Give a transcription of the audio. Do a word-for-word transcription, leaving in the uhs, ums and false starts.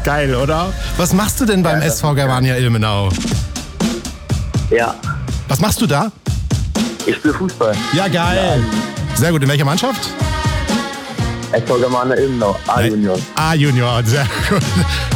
geil, oder? Was machst du denn beim Ja, S V Germania Ilmenau? Ja, Was machst du da? ich spiele Fußball. Ja, geil. Sehr gut. In welcher Mannschaft? S V Germania Ilmenau, A-Junior. A-Junior, sehr gut.